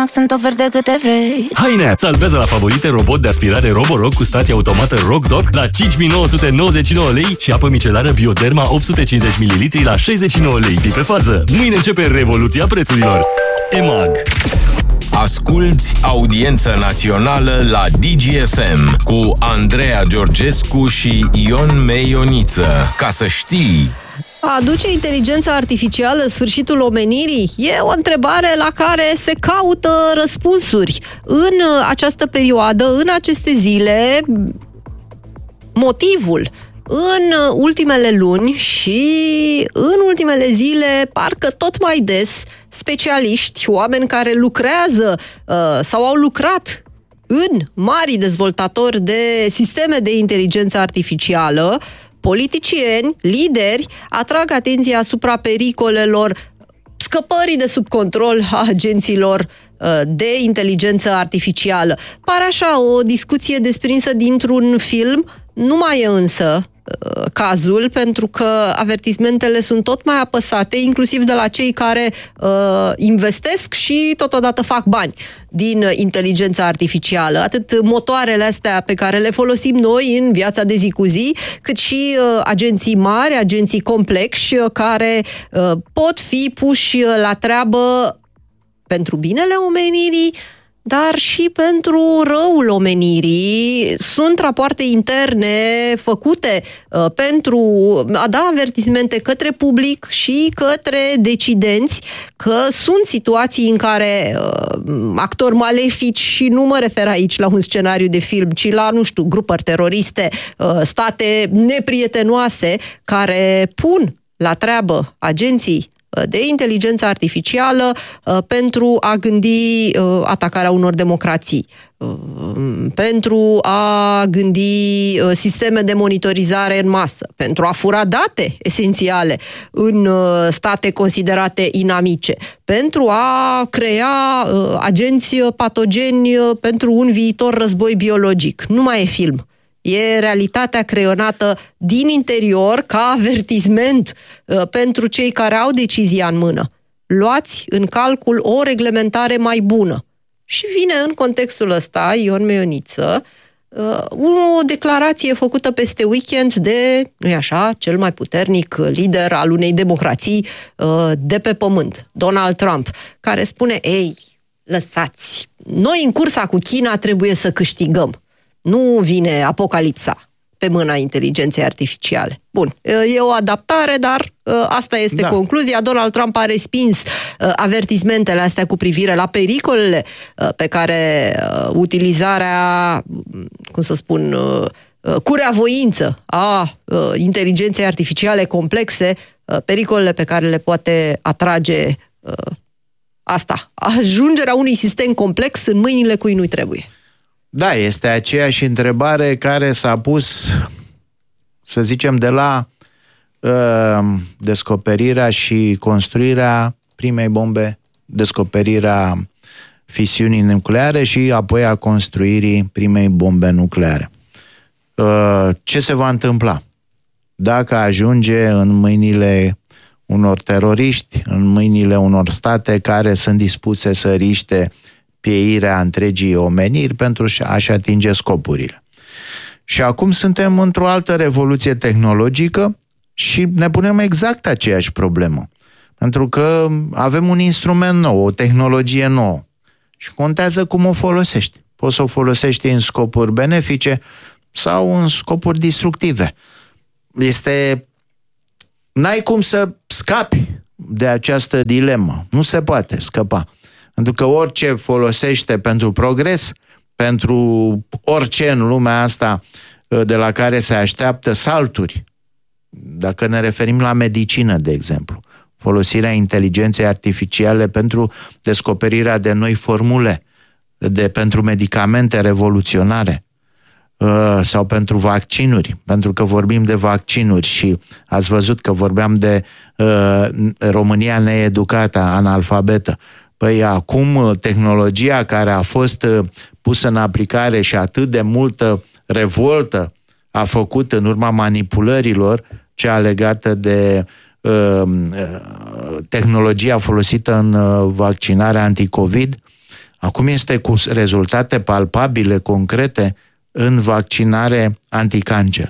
EMAG sunt oferte câte vrei. Haine! Salvează la favorite robot de aspirare Roborock cu stație automată RockDock la 5.999 lei și apă micelară Bioderma 850 ml la 69 lei. Fii pe fază! Mâine începe revoluția prețurilor. EMAG. Asculți Audiență Națională la DGFM cu Andreea Georgescu și Ion Meioniță. Ca să știi... Aduce inteligența artificială sfârșitul omenirii? E o întrebare la care se caută răspunsuri. În această perioadă, în aceste zile, motivul în ultimele luni și în ultimele zile, parcă tot mai des, specialiști, oameni care lucrează sau au lucrat în mari dezvoltatori de sisteme de inteligență artificială, politicieni, lideri, atrag atenția asupra pericolelor scăpării de sub control a agenților de inteligență artificială. Pare așa o discuție desprinsă dintr-un film, nu mai e însă cazul, pentru că avertismentele sunt tot mai apăsate, inclusiv de la cei care investesc și totodată fac bani din inteligența artificială. Atât motoarele astea pe care le folosim noi în viața de zi cu zi, cât și agenții mari, agenții complexi, care pot fi puși la treabă pentru binele omenirii, dar și pentru răul omenirii. Sunt rapoarte interne făcute pentru a da avertismente către public și către decidenți că sunt situații în care actori malefici, și nu mă refer aici la un scenariu de film, ci la, nu știu, grupări teroriste, state neprietenoase, care pun la treabă agenții de inteligență artificială pentru a gândi atacarea unor democrații, pentru a gândi sisteme de monitorizare în masă, pentru a fura date esențiale în state considerate inamice, pentru a crea agenți patogeni pentru un viitor război biologic. Nu mai e film. E realitatea creionată din interior ca avertisment pentru cei care au decizia în mână. Luați în calcul o reglementare mai bună. Și vine în contextul ăsta, Ion Meioniță, o declarație făcută peste weekend de, nu-i așa, cel mai puternic lider al unei democrații de pe pământ, Donald Trump, care spune, ei, lăsați, noi în cursa cu China trebuie să câștigăm. Nu vine apocalipsa pe mâna inteligenței artificiale. Bun, e o adaptare, dar asta este concluzia. Donald Trump a respins avertismentele astea cu privire la pericolele pe care utilizarea, cum să spun, cu reavoință a inteligenței artificiale complexe, pericolele pe care le poate atrage ajungerea unui sistem complex în mâinile cui nu-i trebuie. Da, este aceeași întrebare care s-a pus, să zicem, de la descoperirea și construirea primei bombe, descoperirea fisiunii nucleare și apoi a construirii primei bombe nucleare. Ce se va întâmpla? Dacă ajunge în mâinile unor teroriști, în mâinile unor state care sunt dispuse să riște pieirea întregii omeniri pentru a-și atinge scopurile. Și acum suntem într-o altă revoluție tehnologică și ne punem exact aceeași problemă. Pentru că avem un instrument nou, o tehnologie nouă și contează cum o folosești. Poți să o folosești în scopuri benefice sau în scopuri destructive. N-ai cum să scapi de această dilemă. Nu se poate scăpa. Pentru că orice folosește pentru progres, pentru orice în lumea asta de la care se așteaptă salturi, dacă ne referim la medicină, de exemplu, folosirea inteligenței artificiale pentru descoperirea de noi formule, pentru medicamente revoluționare sau pentru vaccinuri, pentru că vorbim de vaccinuri și ați văzut că vorbeam de România needucată, analfabetă. Păi acum tehnologia care a fost pusă în aplicare și atât de multă revoltă a făcut în urma manipulărilor, cea legată de tehnologia folosită în vaccinarea anticovid, Acum este cu rezultate palpabile, concrete, în vaccinare anticancer.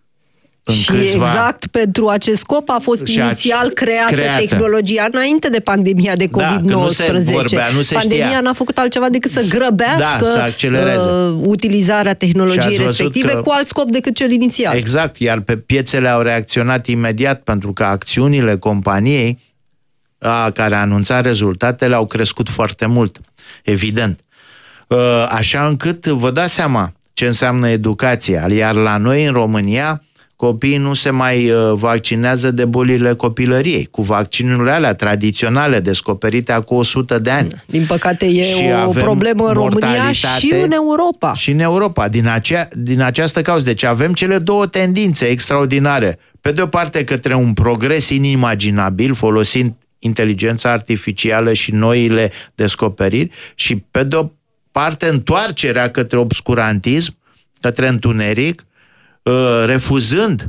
Exact pentru acest scop a fost inițial creată tehnologia înainte de pandemia de COVID-19. Pandemia n-a făcut altceva decât să grăbească utilizarea tehnologiei respective cu alt scop decât cel inițial. Exact, iar pe piețele au reacționat imediat pentru că acțiunile companiei care a anunțat rezultatele au crescut foarte mult, evident. Așa încât vă dați seama ce înseamnă educația. Iar la noi în România copiii nu se mai vaccinează de bolile copilăriei, cu vaccinurile alea tradiționale descoperite acum 100 de ani. Din păcate e o problemă în România și în Europa. Și în Europa, din această cauză. Deci avem cele două tendințe extraordinare. Pe de o parte către un progres inimaginabil, folosind inteligența artificială și noile descoperiri, și pe de o parte întoarcerea către obscurantism, către întuneric, refuzând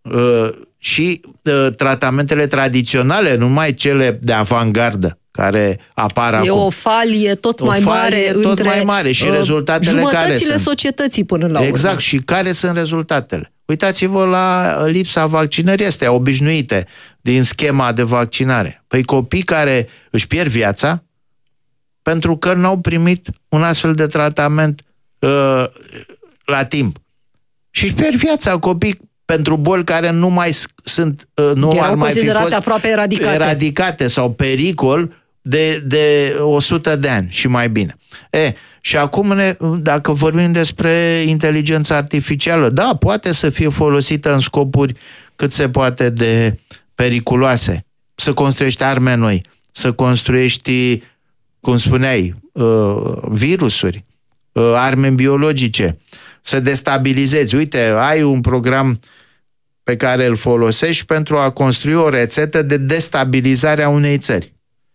și tratamentele tradiționale, numai cele de avangardă care apar acum. E o falie tot mai mare și rezultatele care sunt. Societății până la urmă. Exact, și care sunt rezultatele? Uitați-vă la lipsa vaccinării astea obișnuite din schema de vaccinare. Păi copii care își pierd viața pentru că n-au primit un astfel de tratament la timp. Și își pierd viața copii pentru boli care nu mai sunt, nu ar mai fi fost aproape eradicate sau pericol de 100 de ani și mai bine. Și acum, dacă vorbim despre inteligența artificială, da, poate să fie folosită în scopuri cât se poate de periculoase. Să construiești arme noi, să construiești, cum spuneai, virusuri, arme biologice, să destabilizezi. Uite, ai un program pe care îl folosești pentru a construi o rețetă de destabilizare a unei țări.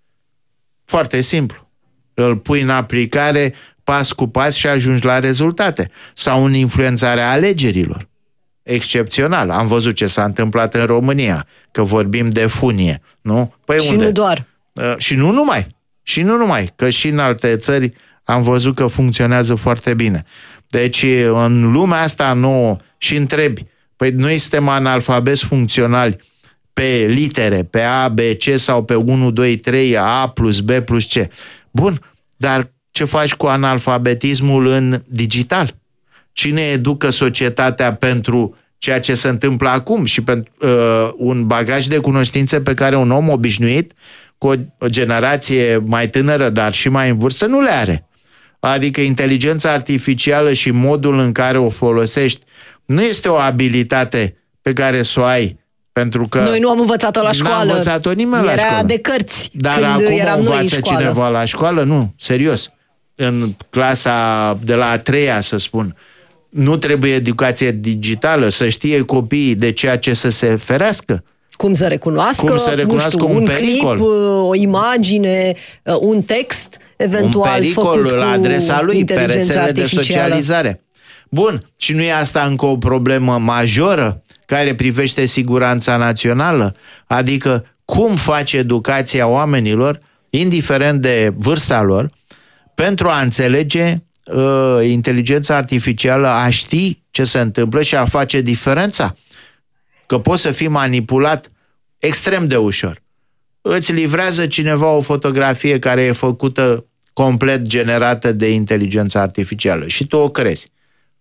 Foarte simplu. Îl pui în aplicare pas cu pas și ajungi la rezultate. Sau în influențarea alegerilor. Excepțional. Am văzut ce s-a întâmplat în România, că vorbim de funie, nu? Păi și unde? Nu doar. Și nu numai. Și nu numai, că și în alte țări am văzut că funcționează foarte bine. Deci, în lumea asta nouă și întrebi, păi noi suntem analfabeti funcționali pe litere, pe A, B, C sau pe 1, 2, 3, A plus B plus C. Bun, dar ce faci cu analfabetismul în digital? Cine educă societatea pentru ceea ce se întâmplă acum și pentru un bagaj de cunoștințe pe care un om obișnuit cu o generație mai tânără, dar și mai în vârstă, nu le are. Adică inteligența artificială și modul în care o folosești nu este o abilitate pe care să o ai, pentru că noi nu am învățat-o la școală. N-a învățat-o nimeni la școală. Era de cărți. Dar acum o învață cineva la școală? Nu, serios. În clasa de la a 3-a, să spun, nu trebuie educație digitală, să știe copiii de ceea ce să se ferească. Cum să recunoască, un pericol, clip, o imagine, un text, eventual un pericol făcut la adresa lui pe rețelele de socializare. Bun, și nu e asta încă o problemă majoră care privește siguranța națională? Adică cum face educația oamenilor, indiferent de vârsta lor, pentru a înțelege inteligența artificială, a ști ce se întâmplă și a face diferența? Că poți să fii manipulat extrem de ușor. Îți livrează cineva o fotografie care e făcută complet generată de inteligența artificială și tu o crezi.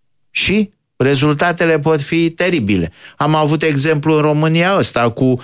Și rezultatele pot fi teribile. Am avut exemplu în România ăsta cu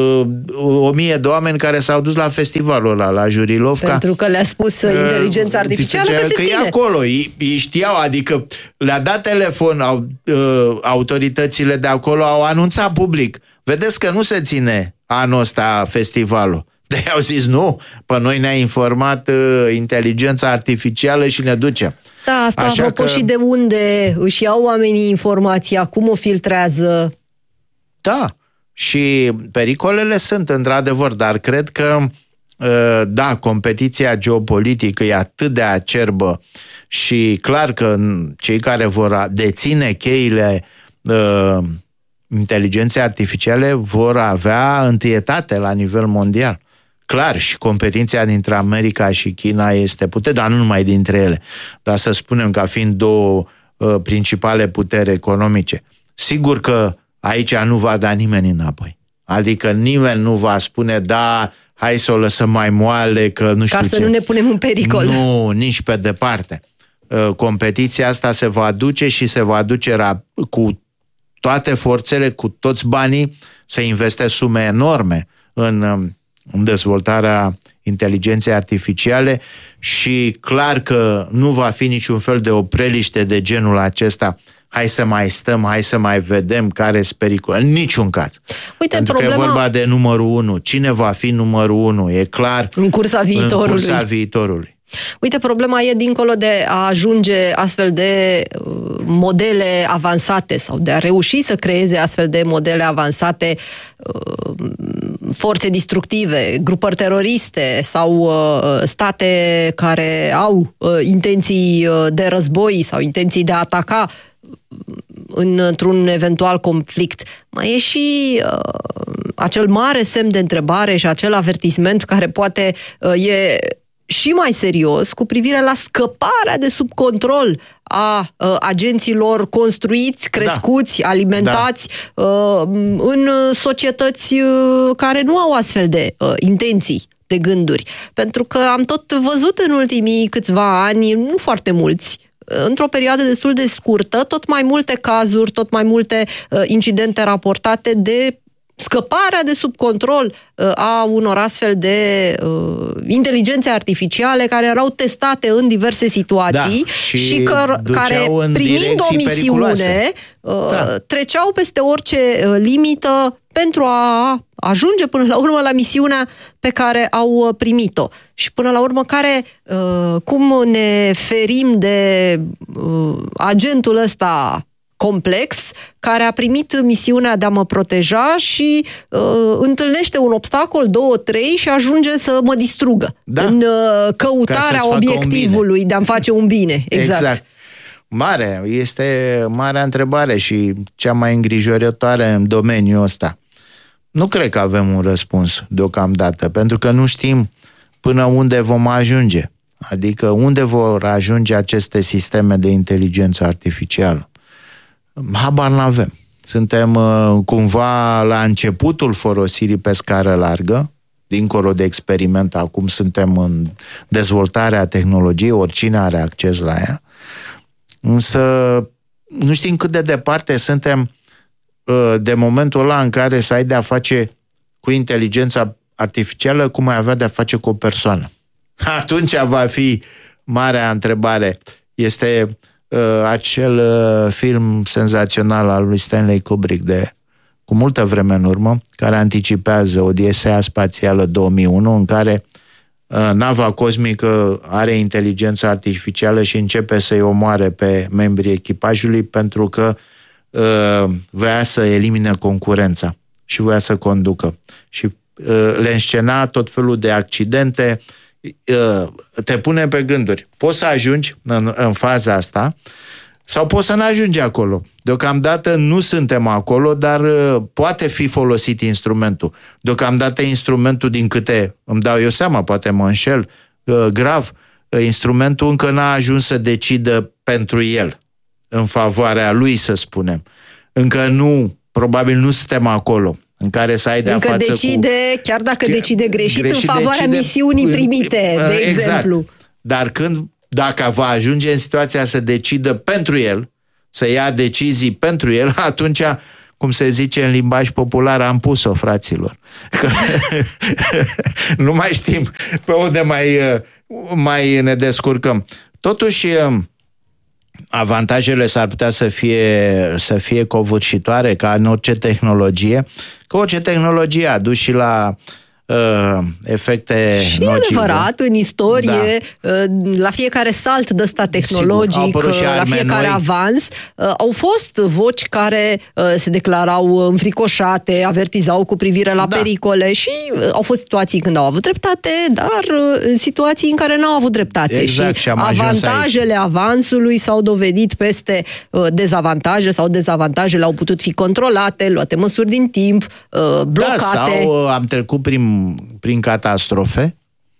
1000 de oameni care s-au dus la festivalul ăla, la Jurilovca. Pentru că le-a spus inteligența artificială că se ține. E acolo, ei știau, adică le-a dat telefon, autoritățile de acolo au anunțat public. Vedeți că nu se ține anul ăsta festivalul. De au zis nu, pe noi ne-a informat inteligența artificială și ne duce. Da, asta așa apropo și de unde își iau oamenii informația, cum o filtrează. Da, și pericolele sunt într-adevăr, dar cred că da, competiția geopolitică e atât de acerbă și clar că cei care vor deține cheile inteligenței artificiale vor avea întâietate la nivel mondial. clar, și competiția dintre America și China este putere, dar nu numai dintre ele, dar să spunem ca fiind două principale puteri economice. Sigur că aici nu va da nimeni înapoi. Adică nimeni nu va spune, da, hai să o lăsăm mai moale, că nu știu ce. Ca să nu ne punem în pericol. Nu, nici pe departe. Competiția asta se va duce și se va duce cu toate forțele, cu toți banii, să investesc sume enorme în dezvoltarea inteligenței artificiale și clar că nu va fi niciun fel de opreliște de genul acesta. Hai să mai stăm, hai să mai vedem care sunt pericole. În niciun caz. Uite, pentru că e vorba de numărul 1. Cine va fi numărul 1? E clar în cursa viitorului. Uite, problema e dincolo de a ajunge astfel de modele avansate sau de a reuși să creeze astfel de modele avansate, forțe distructive, grupări teroriste sau state care au intenții de război sau intenții de a ataca într-un eventual conflict. Mai e și acel mare semn de întrebare și acel avertisment care poate e și mai serios cu privire la scăparea de sub control a agenților construiți, crescuți, alimentați în societăți care nu au astfel de intenții, de gânduri. Pentru că am tot văzut în ultimii câțiva ani, nu foarte mulți, într-o perioadă destul de scurtă, tot mai multe cazuri, tot mai multe incidente raportate de scăparea de sub control a unor astfel de inteligențe artificiale care erau testate în diverse situații și care, primind o misiune, treceau peste orice limită pentru a ajunge până la urmă la misiunea pe care au primit-o. Și până la urmă cum ne ferim de agentul ăsta complex, care a primit misiunea de a mă proteja și întâlnește un obstacol, 2, 3 și ajunge să mă distrugă în căutarea obiectivului de a-mi face un bine. Exact. Este marea întrebare și cea mai îngrijorătoare în domeniul ăsta. Nu cred că avem un răspuns deocamdată, pentru că nu știm până unde vom ajunge. Adică unde vor ajunge aceste sisteme de inteligență artificială. Habar n-avem. Suntem cumva la începutul folosirii pe scară largă, dincolo de experiment, acum suntem în dezvoltarea tehnologiei, oricine are acces la ea, însă nu știm cât de departe suntem de momentul ăla în care să ai de-a face cu inteligența artificială cum ai avea de-a face cu o persoană. Atunci va fi marea întrebare. Este acel film senzațional al lui Stanley Kubrick cu multă vreme în urmă, care anticipează Odiseea spațială 2001, în care nava cosmică are inteligență artificială și începe să-i omoare pe membrii echipajului pentru că vrea să elimine concurența și vrea să conducă. Și le înscena tot felul de accidente, te pune pe gânduri. Poți să ajungi în faza asta sau poți să nu ajungi acolo. Deocamdată nu suntem acolo, dar poate fi folosit instrumentul. Deocamdată instrumentul, din câte îmi dau eu seama, poate mă înșel grav, instrumentul încă n-a ajuns să decidă pentru el, în favoarea lui, să spunem. Încă nu, probabil nu suntem acolo în care să ai de-a față decide, chiar dacă decide greșit, în favoarea misiunii primite, de exemplu. Dar dacă va ajunge în situația să decidă pentru el, să ia decizii pentru el, atunci, cum se zice în limbaj popular, am pus-o, fraților. Că nu mai știm pe unde mai ne descurcăm. Totuși, avantajele s-ar putea să fie covârșitoare, ca în orice tehnologie, că orice tehnologie a dus și la efecte nocive. E adevărat, în istorie, la fiecare salt de ăsta tehnologic, la fiecare avans, au fost voci care se declarau înfricoșate, avertizau cu privire la pericole și au fost situații când au avut dreptate, dar situații în care n-au avut dreptate. Exact, și avantajele avansului s-au dovedit peste dezavantaje sau dezavantajele au putut fi controlate, luate măsuri din timp, blocate. Da, sau am trecut prin prin catastrofe.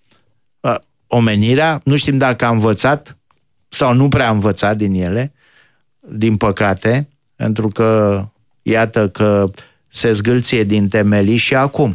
Omenirea, nu știm dacă a învățat sau nu prea a învățat din ele, din păcate, pentru că iată că se zgâlție din temelii și acum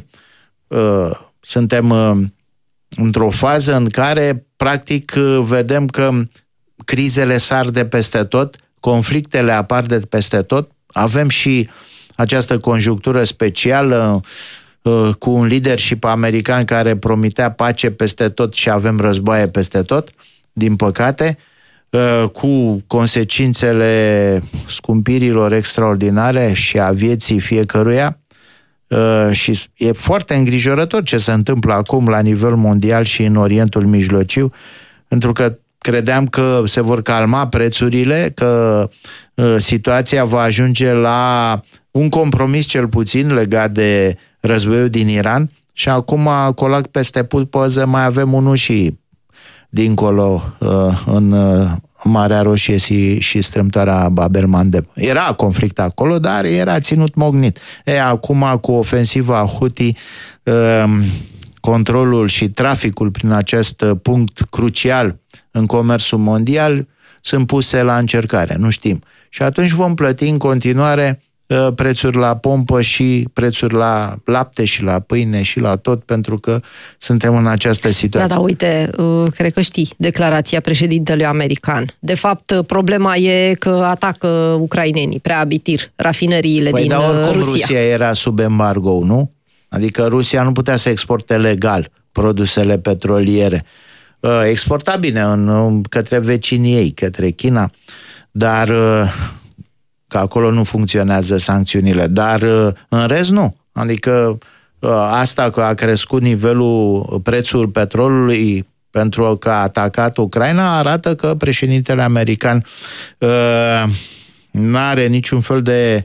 suntem într-o fază în care practic vedem că crizele sar de peste tot, conflictele apar de peste tot, avem și această conjunctură specială cu un leadership american care promitea pace peste tot și avem războaie peste tot, din păcate, cu consecințele scumpirilor extraordinare și a vieții fiecăruia. Și e foarte îngrijorător ce se întâmplă acum la nivel mondial și în Orientul Mijlociu, pentru că credeam că se vor calma prețurile, că situația va ajunge la un compromis cel puțin legat de războiul din Iran și acum, colac peste păză, mai avem unul și dincolo în Marea Roșie și strâmtoarea Bab el-Mandeb. Era conflict acolo, dar era ținut mognit. Acum, cu ofensiva Houthi, controlul și traficul prin acest punct crucial în comerțul mondial sunt puse la încercare, nu știm. Și atunci vom plăti în continuare prețuri la pompă și prețuri la lapte și la pâine și la tot, pentru că suntem în această situație. Da, uite, cred că știi declarația președintelui american. De fapt, problema e că atacă ucrainenii, prea abitir, rafineriile din Rusia. Păi, dar oricum Rusia era sub embargo, nu? Adică Rusia nu putea să exporte legal produsele petroliere. Exporta bine către vecinii ei, către China, dar că acolo nu funcționează sancțiunile, dar în rest nu. Adică asta că a crescut prețul petrolului pentru că a atacat Ucraina arată că președintele american nu are niciun fel de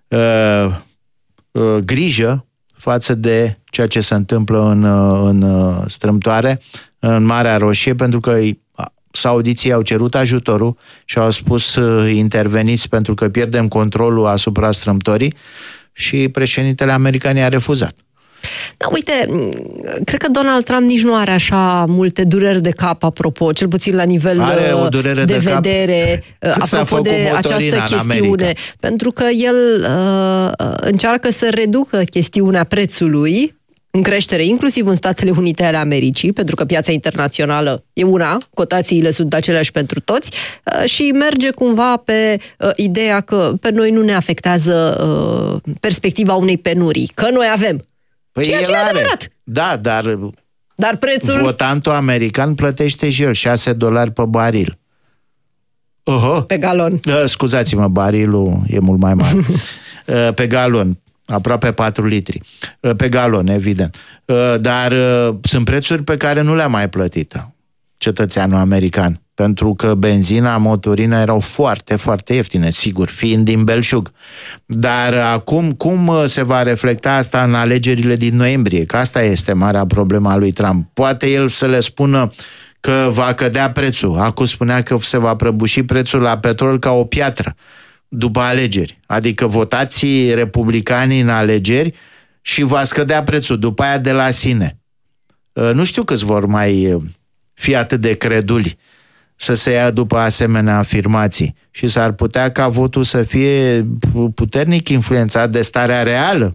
grijă față de ceea ce se întâmplă în strâmtoare, în Marea Roșie, pentru că saudiții au cerut ajutorul și au spus interveniți pentru că pierdem controlul asupra strâmtorii și președintele american i-a refuzat. Da, uite, cred că Donald Trump nici nu are așa multe dureri de cap, apropo, cel puțin la nivel de vedere, apropo de această chestiune, pentru că el încearcă să reducă chestiunea prețului în creștere, inclusiv în Statele Unite ale Americii, pentru că piața internațională e una, cotațiile sunt aceleași pentru toți și merge cumva pe ideea că pe noi nu ne afectează perspectiva unei penurii, că noi avem. Păi ceea ce e adevărat. Da, dar prețul... votantul american plătește și el $6 pe baril. Pe galon. Scuzați-mă, barilul e mult mai mare. Pe galon. Aproape 4 litri. Pe galon, evident. Dar sunt prețuri pe care nu le-a mai plătit cetățeanul american. Pentru că benzina, motorina erau foarte, foarte ieftine, sigur, fiind din belșug. Dar acum, cum se va reflecta asta în alegerile din noiembrie? Că asta este marea problemă a lui Trump. Poate el să le spună că va cădea prețul. Acum spunea că se va prăbuși prețul la petrol ca o piatră după alegeri. Adică votați republicanii în alegeri și va scădea prețul după aia de la sine. Nu știu câți vor mai fi atât de creduli să se ia după asemenea afirmații și s-ar putea ca votul să fie puternic influențat de starea reală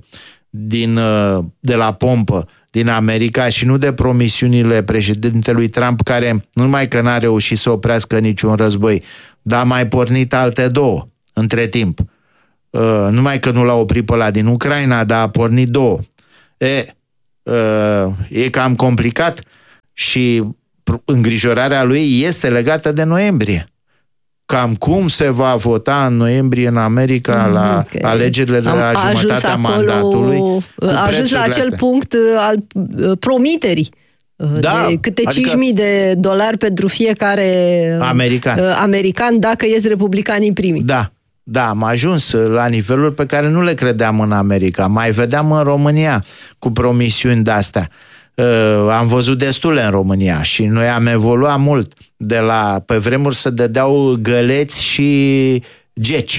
de la pompă din America și nu de promisiunile președintelui Trump, care nu numai că n-a reușit să oprească niciun război, dar a mai pornit alte două între timp. Numai că nu l-a oprit pe ăla din Ucraina, dar a pornit două. E cam complicat și îngrijorarea lui este legată de noiembrie. Cam cum se va vota în noiembrie în America la alegerile de la jumătatea mandatului. A ajuns la acel punct al promiterii. Da, de câte $5.000 pentru fiecare american dacă ies republicanii primii. Da, am ajuns la niveluri pe care nu le credeam în America. Mai vedeam în România cu promisiuni de-astea. Am văzut destule în România și noi am evoluat mult. Pe vremuri se dădeau găleți și geci.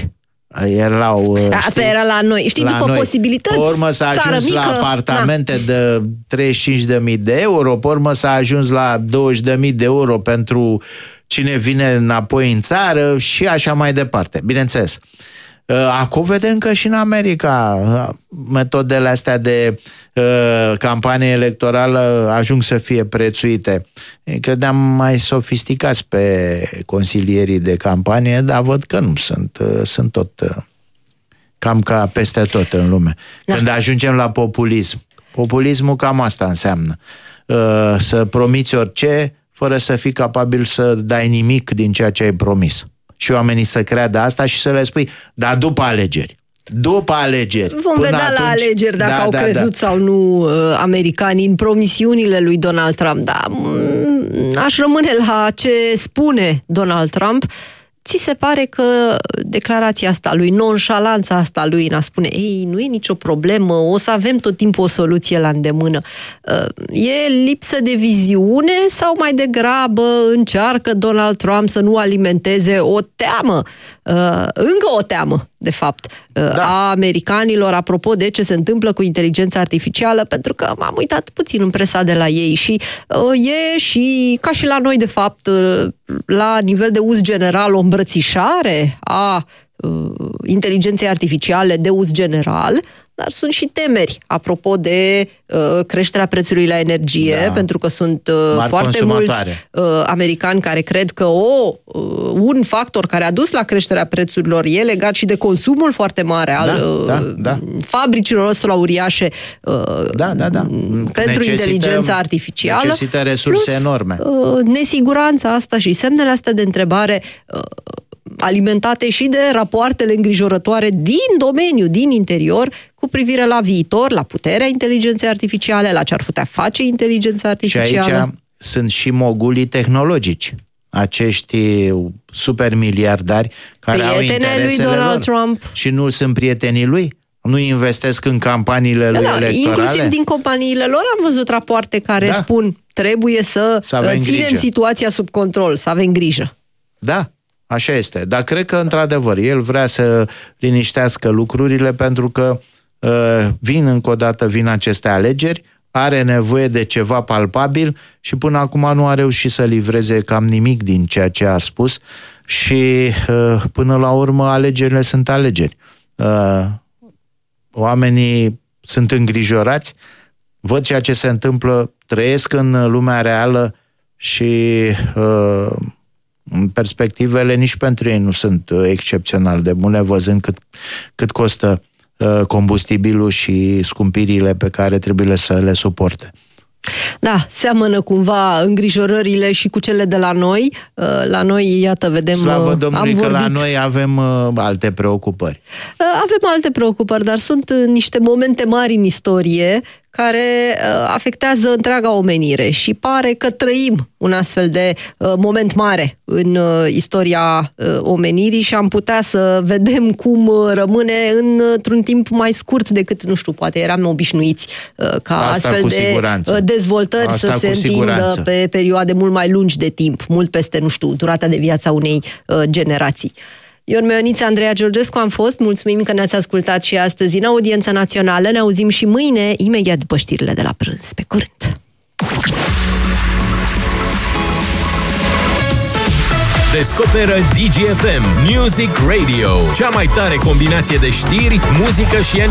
Asta era la noi. Știi, după noi. Posibilități, pe urmă s-a ajuns mică, la apartamente de 35.000 de euro, pe urmă s-a ajuns la 20.000 de euro pentru cine vine înapoi în țară și așa mai departe. Bineînțeles. Acum vedem că și în America metodele astea de campanie electorală ajung să fie prețuite. Credeam mai sofisticați pe consilierii de campanie, dar văd că nu sunt tot cam ca peste tot în lume. Da. Când ajungem la populism, populismul cam asta înseamnă. Să promiți orice fără să fii capabil să dai nimic din ceea ce ai promis. Și oamenii să creadă asta și să le spui, dar după alegeri. După alegeri. Vom vedea atunci, la alegeri dacă au crezut sau nu americanii în promisiunile lui Donald Trump. Dar aș rămâne la ce spune Donald Trump. Ți se pare că declarația asta lui, nonșalanța asta lui, în a spune, ei, nu e nicio problemă, o să avem tot timpul o soluție la îndemână, e lipsă de viziune sau mai degrabă încearcă Donald Trump să nu alimenteze o teamă, încă o teamă, de fapt, a americanilor, apropo de ce se întâmplă cu inteligența artificială, pentru că m-am uitat puțin în presa de la ei și e și, ca și la noi, de fapt, la nivel de uz general, o îmbrățișare a inteligenței artificiale de uz general, dar sunt și temeri, apropo de creșterea prețului la energie, pentru că sunt foarte mulți americani care cred că un factor care a dus la creșterea prețurilor e legat și de consumul foarte mare al fabricilor ăstora uriașe pentru inteligența artificială. Necesită resurse enorme. Nesiguranța asta și semnele astea de întrebare alimentate și de rapoartele îngrijorătoare din domeniu, din interior, cu privire la viitor, la puterea inteligenței artificiale, la ce ar putea face inteligența artificială. Și aici sunt și mogulii tehnologici, acești supermiliardari care au interesele lui Donald Trump. Și nu sunt prietenii lui? Nu investesc în campaniile lui electorale? Inclusiv din companiile lor am văzut rapoarte care spun trebuie să ținem situația sub control, să avem grijă. Da. Așa este, dar cred că într-adevăr el vrea să liniștească lucrurile pentru că vin aceste alegeri, are nevoie de ceva palpabil și până acum nu a reușit să livreze cam nimic din ceea ce a spus și până la urmă alegerile sunt alegeri. Oamenii sunt îngrijorați, văd ceea ce se întâmplă, trăiesc în lumea reală și perspectivele nici pentru ei nu sunt excepțional de bune, văzând cât costă combustibilul și scumpirile pe care trebuie să le suporte. Da, seamănă cumva îngrijorările și cu cele de la noi. La noi, iată, vedem... Slavă Domnului că la noi avem alte preocupări. Avem alte preocupări, dar sunt niște momente mari în istorie care afectează întreaga omenire și pare că trăim un astfel de moment mare în istoria omenirii și am putea să vedem cum rămâne într-un timp mai scurt decât, nu știu, poate eram obișnuiți ca asta astfel de dezvoltări să se întindă pe perioade mult mai lungi de timp, mult peste, nu știu, durata de viața unei generații. Ion Meioniță, Andreea Georgescu am fost. Mulțumim că ne-ați ascultat și astăzi în Audiența Națională. Ne auzim și mâine, imediat după știrile de la prânz. Pe curând! Descoperă DGFM Music Radio, cea mai tare combinație de știri, muzică și